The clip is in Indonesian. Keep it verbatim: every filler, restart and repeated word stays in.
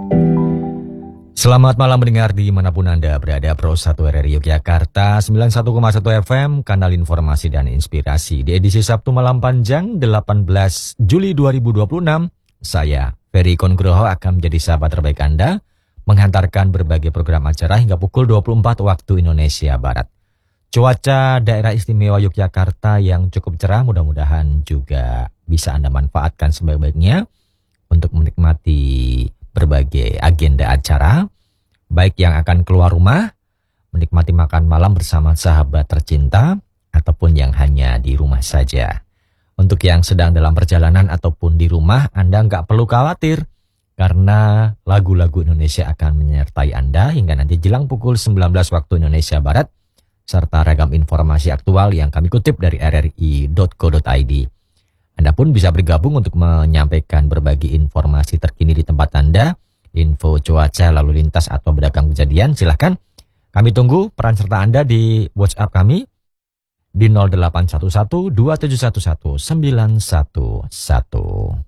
Selamat malam mendengar dimanapun Anda berada. Pro satu R R I Yogyakarta sembilan puluh satu koma satu F M, kanal informasi dan inspirasi. Di edisi Sabtu malam panjang delapan belas Juli dua ribu dua puluh enam, saya Ferry Kongroho akan menjadi sahabat terbaik Anda, menghantarkan berbagai program acara hingga pukul dua puluh empat waktu Indonesia Barat. Cuaca daerah istimewa Yogyakarta yang cukup cerah, mudah-mudahan juga bisa Anda manfaatkan sebaik-baiknya untuk menikmati berbagai agenda acara, baik yang akan keluar rumah, menikmati makan malam bersama sahabat tercinta, ataupun yang hanya di rumah saja. Untuk yang sedang dalam perjalanan ataupun di rumah, Anda nggak perlu khawatir, karena lagu-lagu Indonesia akan menyertai Anda hingga nanti jelang pukul sembilan belas waktu Indonesia Barat, serta ragam informasi aktual yang kami kutip dari r r i dot co dot i d. Anda pun bisa bergabung untuk menyampaikan berbagai informasi terkini di tempat Anda, info cuaca, lalu lintas, atau beragam kejadian. Silahkan kami tunggu peran serta Anda di WhatsApp kami di nol delapan satu satu dua tujuh satu satu sembilan satu satu.